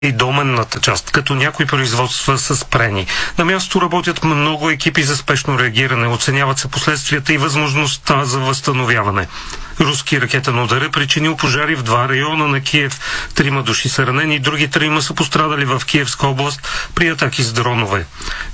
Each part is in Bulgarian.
и доменната част, като някои производства са спрени. На място работят много екипи за спешно реагиране, оценяват се последствията и възможността за възстановяване. Руски ракетен удар е причинил пожари в 2 района на Киев. 3 души са ранени, други 3 са пострадали в Киевска област при атаки с дронове.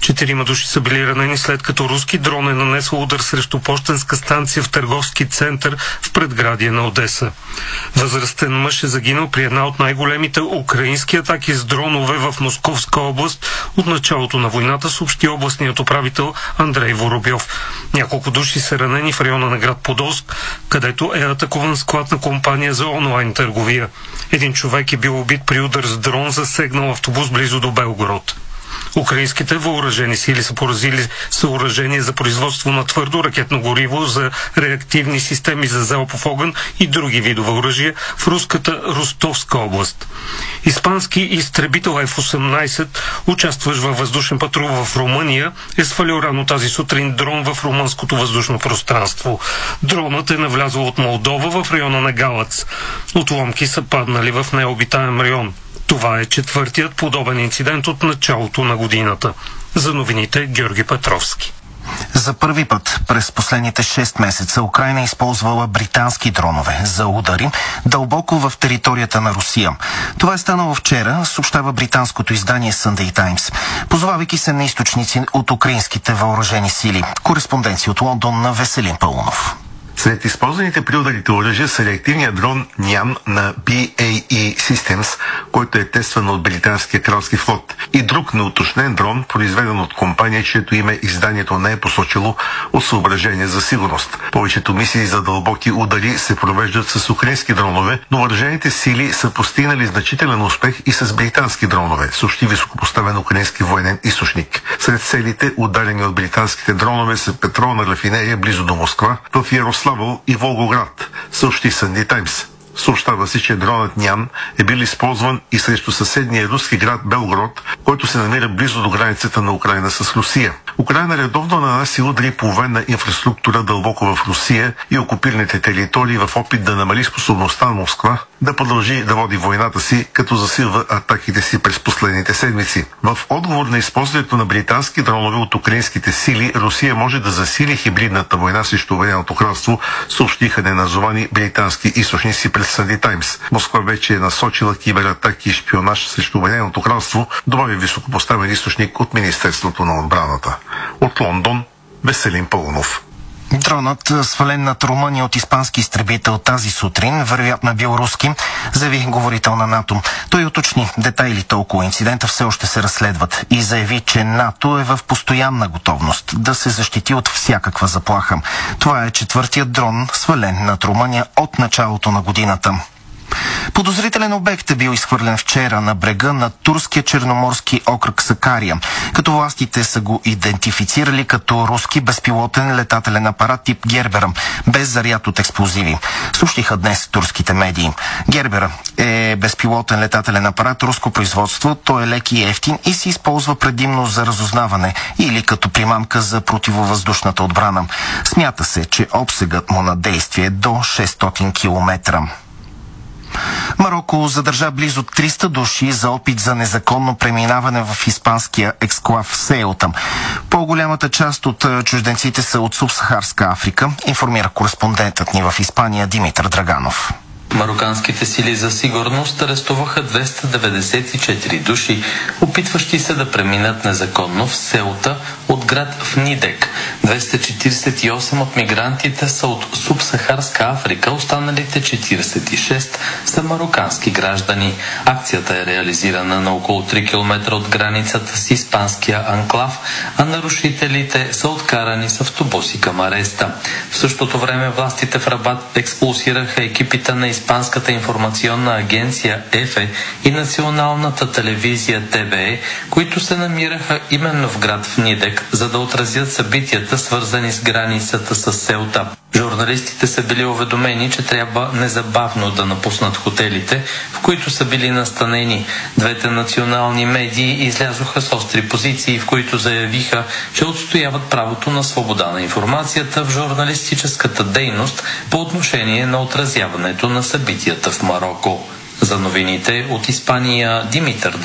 4 души са били ранени след като руски дрон е нанесъл удар срещу пощенска станция в търговски център в предградие на Одеса. Възрастен мъж е загинал при една от най-големите украински атаки с дронове в Московска област от началото на войната, съобщи областният управител Андрей Воробьов. Няколко души са ранени в района на град Подолск, където е атакуван склад на компания за онлайн търговия. Един човек е бил убит при удар с дрон, засегнал автобус близо до Белгород. Украинските въоръжени сили са поразили съоръжение за производство на твърдо ракетно гориво за реактивни системи за залпов огън и други видове оръжия в руската Ростовска област. Испански изтребител F-18, участващ във въздушен патрул в Румъния, е свалил рано тази сутрин дрон в румънското въздушно пространство. Дронът е навлязъл от Молдова в района на Галац. Отломки са паднали в необитаем район. Това е 4-тият подобен инцидент от началото на годината. За новините Георги Петровски. За първи път през последните 6 месеца Украйна използвала британски дронове за удари дълбоко в територията на Русия. Това е станало вчера, съобщава британското издание Sunday Times, позовавайки се на източници от украинските въоръжени сили. Кореспонденция от Лондон на Веселин Паунов. Сред използваните при ударите оръжия са реактивният дрон NAM на BAE Systems, който е тестван от британския кралски флот, и друг неуточнен дрон, произведен от компания, чието име изданието не е посочило от съображение за сигурност. Повечето мисии за дълбоки удари се провеждат с украински дронове, но въоръжените сили са постигнали значителен успех и с британски дронове, съобщи високопоставен украински военен източник. Сред целите, ударени от британските дронове, са петролна рафинерия близо до Москва, в Ярославъл и Волгоград, съобщи Sunday Times. Съобщава се, че дронът Нян е бил използван и срещу съседния руски град Белгород, който се намира близо до границата на Украйна с Русия. Украйна редовно нанася удари по военна инфраструктура дълбоко в Русия и окупираните територии в опит да намали способността на Москва да продължи да води войната си, като засилва атаките си през последните седмици. В отговор на използването на британски дронове от украинските сили, Русия може да засили хибридната война срещу Обединеното кралство, съобщиха неназовани британски източници през Sunday Times. Москва вече е насочила кибератаки и шпионаж срещу Обединеното кралство, добави високопоставен източник от Министерството на отбраната. От Лондон, Веселин Паунов. Дронът, свален над Румъния от испански изтребител тази сутрин, вероятно белоруски, заяви говорител на НАТО. Той уточни детайлите около инцидента все още се разследват и заяви, че НАТО е в постоянна готовност да се защити от всякаква заплаха. Това е 4-тият дрон, свален над Румъния от началото на годината. Подозрителен обект е бил изхвърлен вчера на брега на турския черноморски окръг Сакария, като властите са го идентифицирали като руски безпилотен летателен апарат тип Гербера, без заряд от експлозиви. Съобщиха днес турските медии. Гербера е безпилотен летателен апарат руско производство, той е лек и ефтин и се използва предимно за разузнаване или като примамка за противовъздушната отбрана. Смята се, че обсегът му на действие е до 600 км. Мароко задържа близо 300 души за опит за незаконно преминаване в испанския ексклав Сейута. По-голямата част от чужденците са от Субсахарска Африка, информира кореспондентът ни в Испания Димитър Драганов. Мароканските сили за сигурност арестуваха 294 души, опитващи се да преминат незаконно в Сеута от град Фнидек. 248 от мигрантите са от Субсахарска Африка, останалите 46 са марокански граждани. Акцията е реализирана на около 3 км от границата с испанския анклав, а нарушителите са откарани с автобуси към ареста. В същото време властите в Рабат експулсираха екипите на Испанската информационна агенция ЕФЕ и националната телевизия ТВЕ, които се намираха именно в град Фнидек, за да отразят събитията, свързани с границата с Сеута. Журналистите са били уведомени, че трябва незабавно да напуснат хотелите, в които са били настанени. Двете национални медии излязоха с остри позиции, в които заявиха, че отстояват правото на свобода на информацията в журналистическата дейност по отношение на отразяването на събитията в Мароко. За новините от Испания Димитър